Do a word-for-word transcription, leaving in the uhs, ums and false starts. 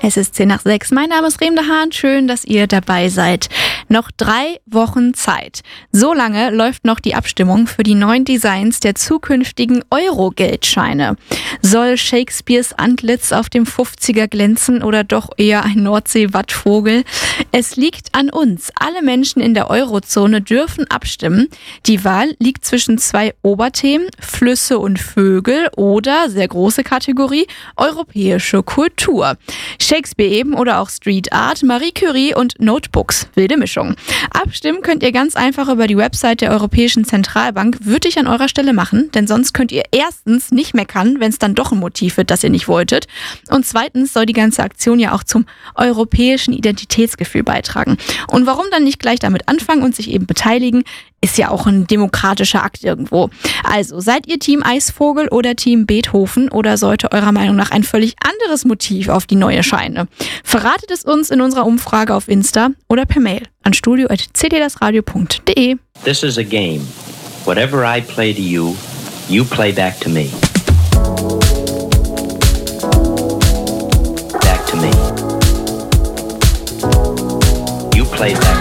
Es ist zehn nach sechs. Mein Name ist Remde Hahn. Schön, dass ihr dabei seid. Noch drei Wochen Zeit. So lange läuft noch die Abstimmung für die neuen Designs der zukünftigen Euro-Geldscheine. Soll Shakespeares Antlitz auf dem fünfziger glänzen oder doch eher ein Nordsee-Wattvogel? Es liegt an uns. Alle Menschen in der Eurozone dürfen abstimmen. Die Wahl liegt zwischen zwei Oberthemen, Flüsse und Vögel oder, sehr große Kategorie, europäische Kultur. Shakespeare eben oder auch Street Art, Marie Curie und Notebooks. Wilde Mischung. Abstimmen könnt ihr ganz einfach über die Website der Europäischen Zentralbank. Würde ich an eurer Stelle machen, denn sonst könnt ihr erstens nicht meckern, wenn es dann doch ein Motiv wird, das ihr nicht wolltet. Und zweitens soll die ganze Aktion ja auch zum europäischen Identitätsgefühl beitragen. Und warum dann nicht gleich damit anfangen und sich eben beteiligen? Ist ja auch ein demokratischer Akt irgendwo. Also, seid ihr Team Eisvogel oder Team Beethoven oder sollte eurer Meinung nach ein völlig anderes Motiv auf die neue Scheine? Verratet es uns in unserer Umfrage auf Insta oder per Mail an studio at c d das radio punkt d e. This is a game. Whatever I play to you, you play back to me.